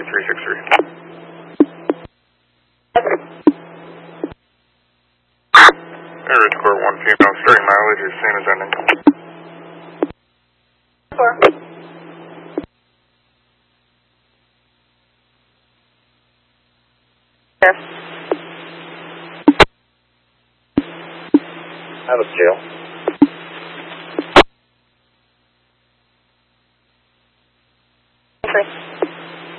363. Red Square 1 female, starting mileage as soon as ending. 4. Yes. Out of jail.